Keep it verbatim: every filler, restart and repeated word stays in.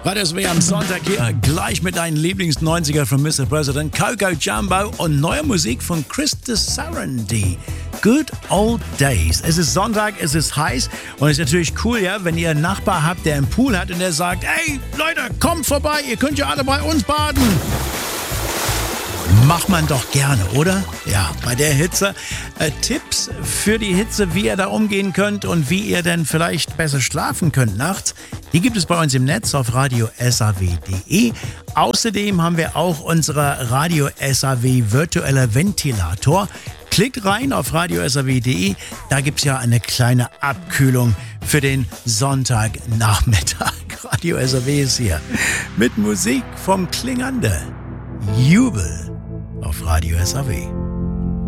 War das wie am Sonntag hier gleich mit deinen Lieblings-neunziger von Mister President, Coco Jumbo und neuer Musik von Chris Sarandon. Good Old Days. Es ist Sonntag, es ist heiß und es ist natürlich cool, ja, wenn ihr einen Nachbar habt, der einen Pool hat und der sagt, hey Leute, kommt vorbei, ihr könnt ja alle bei uns baden. Macht man doch gerne, oder? Ja, bei der Hitze. Äh, Tipps für die Hitze, wie ihr da umgehen könnt und wie ihr denn vielleicht besser schlafen könnt nachts, die gibt es bei uns im Netz auf radio s a w punkt d e. Außerdem haben wir auch unsere Radio S A W virtuelle Ventilator. Klickt rein auf radio s a w punkt d e. Da gibt es ja eine kleine Abkühlung für den Sonntagnachmittag. Radio S A W ist hier mit Musik vom Klingande. Jubel auf Radio S A W.